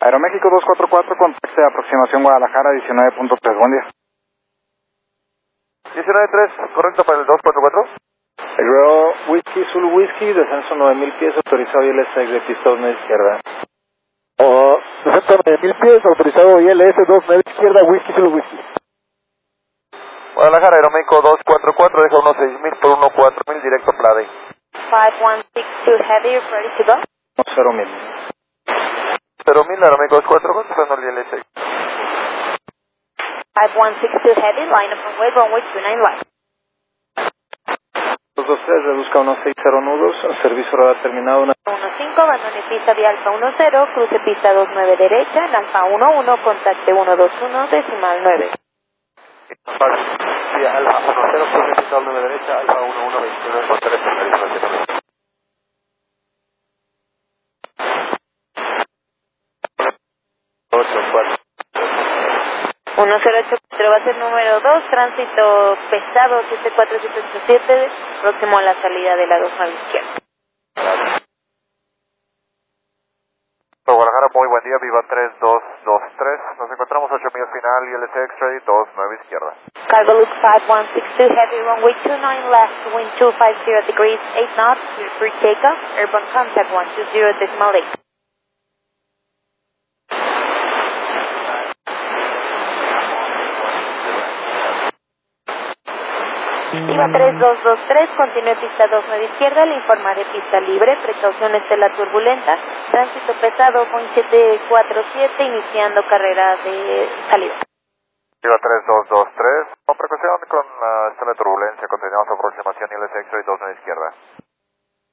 Aeroméxico 244, contacte de aproximación Guadalajara 19.3, buen día. 19.3, correcto para el 244. Agreo Whisky Zulu Whisky, descenso 9000 pies, autorizado ILS de pista 2 media izquierda. Descenso 9000 pies, autorizado ILS 2 media izquierda, Whisky Zulu Whisky. Guadalajara, Aeroméxico 244, deja unos 6000 por 14000, directo a Plade. 5162 Heavy, ready to go. 0.000. 0.000, Aeroméxico 244, dejando el ILS. 5162 Heavy, line up runway, runway 29 left. 223, reduzca unos 60 nudos, servicio radar terminado. 15, abandone pista vía Alfa 10, cruce pista 29 derecha, en Alfa 11, contacte 121, decimal 9. Vía Alfa 10, cruce pista 9 derecha, Alfa 11, 29, con 3 finalización. 1084 va a ser número 2, tránsito pesado 74787, próximo a la salida de la 2 a la izquierda. Guadalajara, muy buen día, Viva 3223, nos encontramos 8000 final, ILS X-Ray 29 izquierda. Cargo Loop 5162 Heavy, runway 29 left, wind 250 degrees, 8 knots, clear for takeoff, airborne contact 120 decimal 8. Viva 3223, continúe pista 29 izquierda, le informaré pista libre, precaución estela turbulenta, tránsito pesado, Boeing 747, iniciando carrera de salida. Viva 3223, con precaución con la estela de turbulencia, continuamos aproximación ILS X-Ray 29 izquierda.